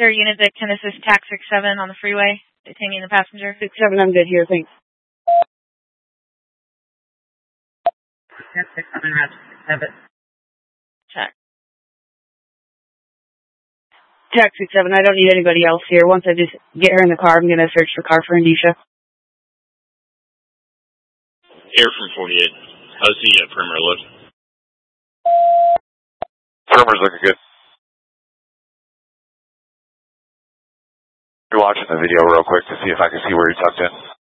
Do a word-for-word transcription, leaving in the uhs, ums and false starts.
there a unit that can assist TAC six seven on the freeway, detaining the passenger? six seven, I'm good here, thanks. TAC six seven, Roger six seven. Check. TAC six seven, I don't need anybody else here. Once I just get her in the car, I'm going to search the car for Andisha. Air from forty-eight. How's the uh, perimeter look? Perimeter's looking good. Be watching the video real quick to see if I can see where you're tucked in.